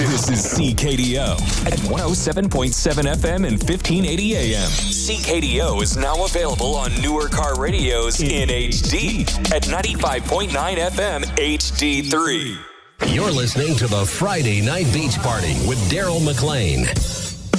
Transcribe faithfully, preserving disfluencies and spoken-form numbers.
This is C K D O at one oh seven point seven F M and fifteen eighty A M. C K D O is now available on newer car radios in H D at ninety-five point nine F M H D three. You're listening to the Friday Night Beach Party with Daryl McLean.